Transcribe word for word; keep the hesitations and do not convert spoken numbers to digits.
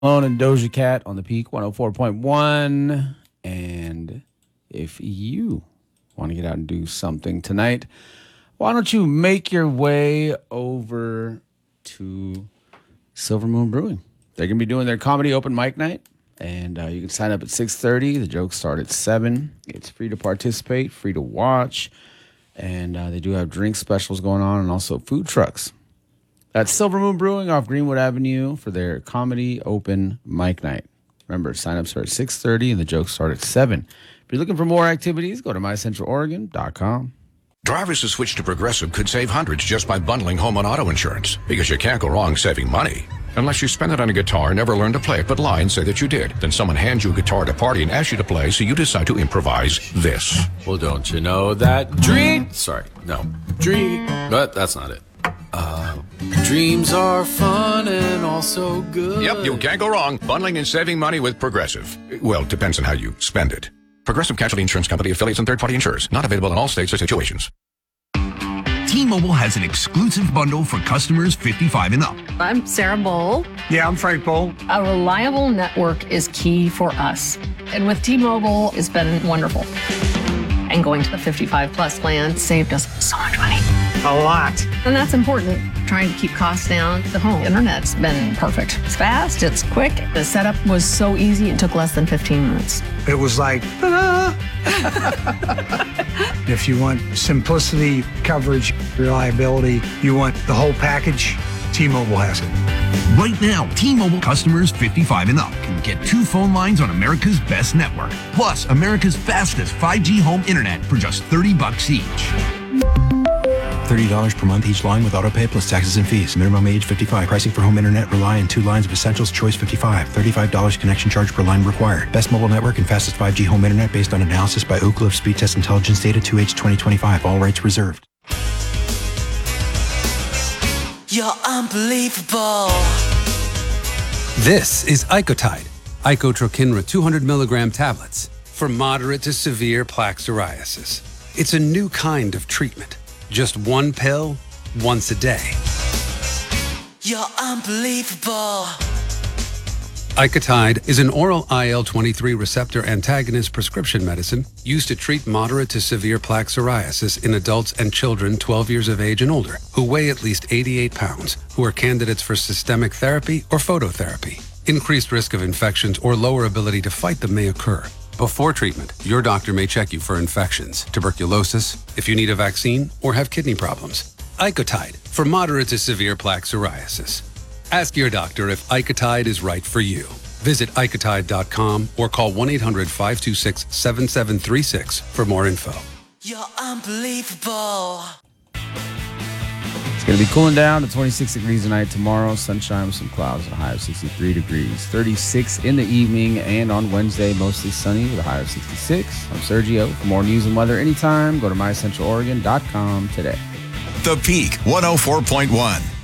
Malone and Doja Cat on the Peak one oh four point one. And if you want to get out and do something tonight, why don't you make your way over to Silver Moon Brewing? They're going to be doing their comedy open mic night, and uh, you can sign up at six thirty. The jokes start at seven. It's free to participate, free to watch, and uh, they do have drink specials going on and also food trucks. That's Silver Moon Brewing off Greenwood Avenue for their comedy open mic night. Remember, sign-ups are at six thirty and the jokes start at seven. If you're looking for more activities, go to my central oregon dot com. Drivers who switch to Progressive could save hundreds just by bundling home and auto insurance, because you can't go wrong saving money. Unless you spend it on a guitar, never learn to play it, but lie and say that you did. Then someone hands you a guitar at a party and asks you to play, so you decide to improvise this. Well, don't you know that dream... Sorry, no. Dream... But that's not it. Uh, dreams are fun and also good. Yep, you can't go wrong bundling and saving money with Progressive. Well, depends on how you spend it. Progressive Casualty Insurance Company, affiliates, and third-party insurers. Not available in all states or situations. T-Mobile has an exclusive bundle for customers fifty-five and up. I'm Sarah Bowl. Yeah, I'm Frank Bowl. A reliable network is key for us. And with T-Mobile, it's been wonderful. And going to the fifty-five plus plan saved us so much money. A lot. And that's important. Trying to keep costs down. The home internet's been perfect. It's fast, it's quick. The setup was so easy, it took less than fifteen minutes. It was like, ta-da! If you want simplicity, coverage, reliability, you want the whole package, T-Mobile has it. Right now, T-Mobile customers fifty-five and up can get two phone lines on America's best network, plus America's fastest five G home internet for just thirty bucks each. thirty dollars per month each line with autopay plus taxes and fees. Minimum age fifty-five. Pricing for home internet rely on two lines of Essentials Choice fifty-five. thirty-five dollars connection charge per line required. Best mobile network and fastest five G home internet based on analysis by Oak Cliff Speed Test Intelligence Data two H twenty twenty-five. All rights reserved. You're unbelievable. This is Icotide, Icotrokinra two hundred milligram tablets for moderate to severe plaque psoriasis. It's a new kind of treatment. Just one pill, once a day. You're unbelievable. Icotide is an oral I L twenty-three receptor antagonist prescription medicine used to treat moderate to severe plaque psoriasis in adults and children twelve years of age and older who weigh at least eighty-eight pounds, who are candidates for systemic therapy or phototherapy. Increased risk of infections or lower ability to fight them may occur. Before treatment, your doctor may check you for infections, tuberculosis, if you need a vaccine, or have kidney problems. Icotide for moderate to severe plaque psoriasis. Ask your doctor if Icotide is right for you. Visit icotide dot com or call one eight hundred five two six seven seven three six for more info. You're unbelievable. It's going to be cooling down to twenty-six degrees tonight. Tomorrow, sunshine with some clouds, a high of sixty-three degrees. thirty-six in the evening, and on Wednesday, mostly sunny with a high of sixty-six. I'm Sergio. For more news and weather anytime, go to my central oregon dot com today. The Peak one oh four point one.